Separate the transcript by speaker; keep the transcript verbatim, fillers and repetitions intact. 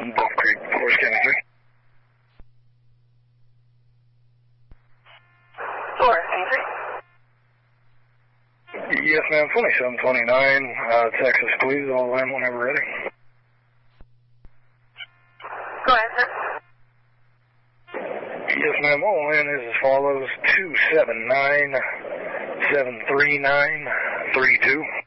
Speaker 1: Bluff Creek, Forest County three.
Speaker 2: Forest County three.
Speaker 1: Yes, ma'am, twenty-seven twenty-nine, uh, Texas, please, all land whenever ready.
Speaker 2: Go ahead, sir.
Speaker 1: Yes, ma'am, all land is as follows, two seven nine, seven three nine, three two.